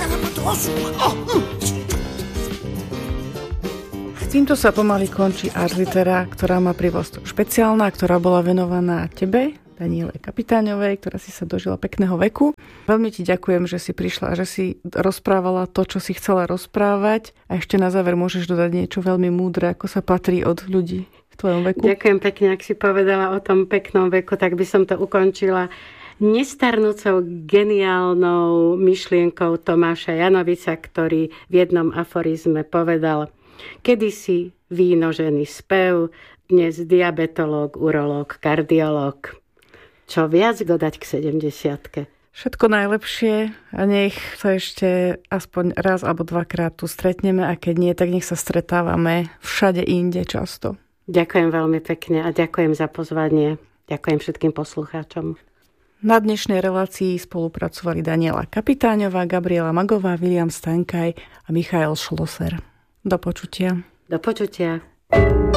Týmto sa pomaly končí Ars Litera, ktorá má prívlastok špeciálna, ktorá bola venovaná tebe, Daniele Kapitáňovej, ktorá si sa dožila pekného veku. Veľmi ti ďakujem, že si prišla a že si rozprávala to, čo si chcela rozprávať. A ešte na záver môžeš dodať niečo veľmi múdre, ako sa patrí od ľudí v tvojom veku. Ďakujem pekne, ak si povedala o tom peknom veku, tak by som to ukončila nestarnúcou geniálnou myšlienkou Tomáša Janovica, ktorý v jednom aforizme povedal: kedysi vínožený spev, dnes diabetológ, urológ, kardiológ. Čo viac dodať k 70-ke? Všetko najlepšie a nech sa ešte aspoň raz alebo dvakrát tu stretneme a keď nie, tak nech sa stretávame všade inde často. Ďakujem veľmi pekne a ďakujem za pozvanie. Ďakujem všetkým poslucháčom. Na dnešnej relácii spolupracovali Daniela Kapitáňová, Gabriela Magová, William Stankaj a Michael Schlosser. Do počutia. Do počutia.